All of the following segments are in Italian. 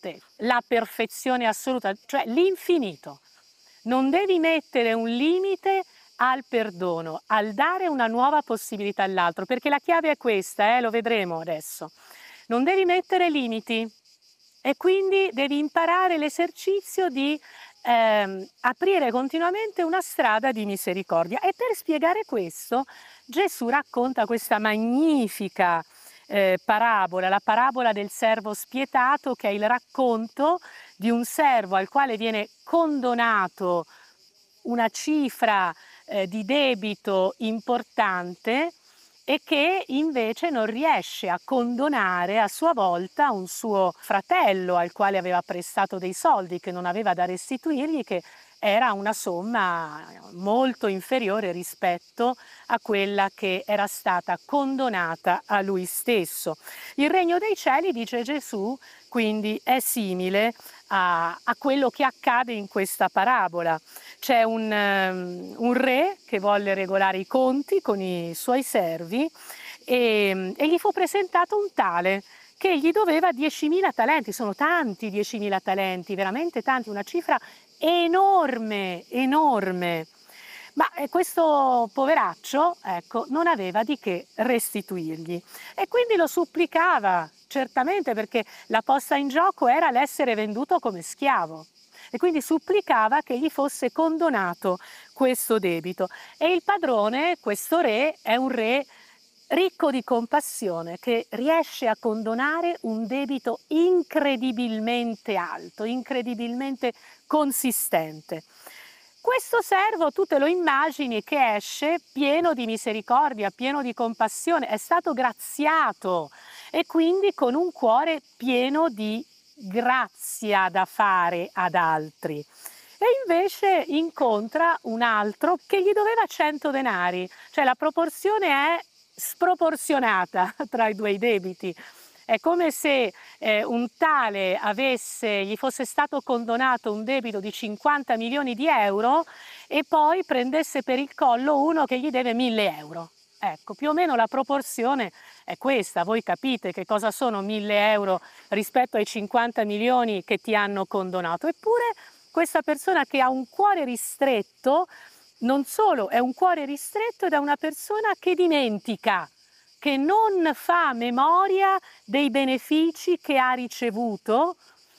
te, la perfezione assoluta, cioè l'infinito. Non devi mettere un limite al perdono, al dare una nuova possibilità all'altro, perché la chiave è questa, lo vedremo adesso. Non devi mettere limiti e quindi devi imparare l'esercizio di aprire continuamente una strada di misericordia. E per spiegare questo, Gesù racconta questa magnifica parabola, la parabola del servo spietato, che è il racconto di un servo al quale viene condonato una cifra di debito importante e che invece non riesce a condonare a sua volta un suo fratello al quale aveva prestato dei soldi che non aveva da restituirgli, che era una somma molto inferiore rispetto a quella che era stata condonata a lui stesso. Il regno dei cieli, dice Gesù, quindi è simile a quello che accade in questa parabola. C'è un re che volle regolare i conti con i suoi servi e gli fu presentato un tale che gli doveva 10.000 talenti, sono tanti 10.000 talenti, veramente tanti, una cifra enorme, enorme. Ma questo poveraccio, ecco, non aveva di che restituirgli e quindi lo supplicava, certamente, perché la posta in gioco era l'essere venduto come schiavo. E quindi supplicava che gli fosse condonato questo debito. E il padrone, questo re, è un re ricco di compassione che riesce a condonare un debito incredibilmente alto, incredibilmente consistente. Questo servo tu te lo immagini che esce pieno di misericordia, pieno di compassione, è stato graziato e quindi con un cuore pieno di grazia da fare ad altri. E invece incontra un altro che gli doveva 100 denari, cioè la proporzione è sproporzionata tra i due debiti. È come se un tale gli fosse stato condonato un debito di 50 milioni di euro e poi prendesse per il collo uno che gli deve 1.000 euro. Ecco, più o meno la proporzione è questa. Voi capite che cosa sono 1.000 euro rispetto ai 50 milioni che ti hanno condonato. Eppure questa persona che ha un cuore ristretto, non solo è un cuore ristretto, ed è una persona che dimentica, che non fa memoria dei benefici che ha ricevuto,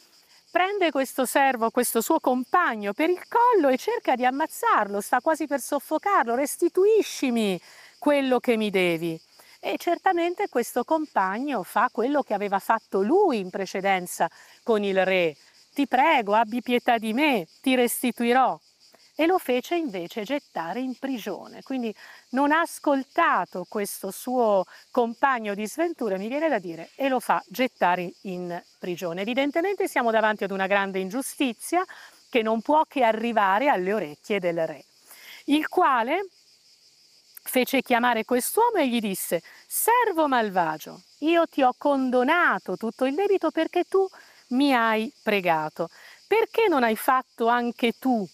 prende questo servo, questo suo compagno, per il collo e cerca di ammazzarlo, sta quasi per soffocarlo: restituiscimi quello che mi devi. E certamente questo compagno fa quello che aveva fatto lui in precedenza con il re: ti prego, abbi pietà di me, ti restituirò. E lo fece invece gettare in prigione. Quindi non ha ascoltato questo suo compagno di sventura, mi viene da dire, e lo fa gettare in prigione. Evidentemente siamo davanti ad una grande ingiustizia che non può che arrivare alle orecchie del re, il quale fece chiamare quest'uomo e gli disse: servo malvagio, io ti ho condonato tutto il debito perché tu mi hai pregato. Perché non hai fatto anche tu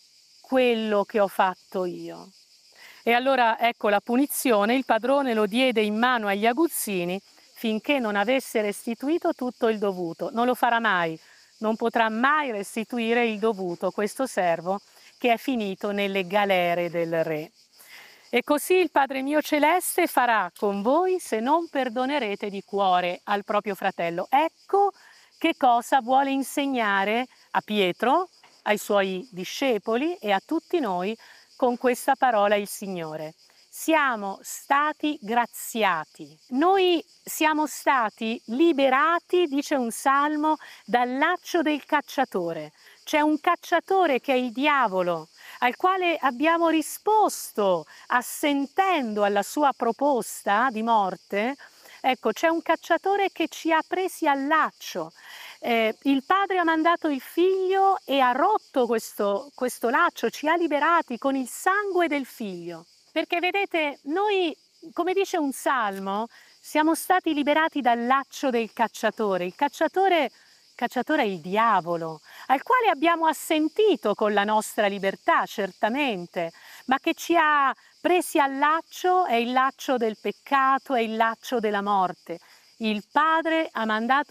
quello che ho fatto io? E allora ecco la punizione: il padrone lo diede in mano agli aguzzini finché non avesse restituito tutto il dovuto. Non lo farà mai, non potrà mai restituire il dovuto questo servo che è finito nelle galere del re. E così il Padre mio celeste farà con voi se non perdonerete di cuore al proprio fratello. Ecco che cosa vuole insegnare a Pietro, ai suoi discepoli e a tutti noi con questa parola il Signore. Siamo stati graziati. Noi siamo stati liberati, dice un salmo, dal laccio del cacciatore. C'è un cacciatore che è il diavolo, al quale abbiamo risposto assentendo alla sua proposta di morte. Ecco, c'è un cacciatore che ci ha presi al laccio. Il padre ha mandato il figlio e ha rotto questo laccio, ci ha liberati con il sangue del figlio. Perché vedete, noi, come dice un salmo, siamo stati liberati dal laccio del cacciatore. Il cacciatore è il diavolo, al quale abbiamo assentito con la nostra libertà, certamente, ma che ci ha presi al laccio, è il laccio del peccato, è il laccio della morte. Il Padre ha mandato